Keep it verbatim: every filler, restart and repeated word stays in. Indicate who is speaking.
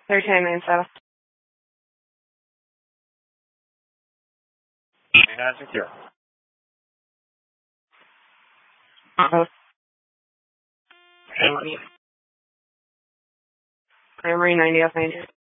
Speaker 1: thirty-nine minutes south.
Speaker 2: ninety-nine secure.
Speaker 1: Uh-oh. Camry ninety off ninety.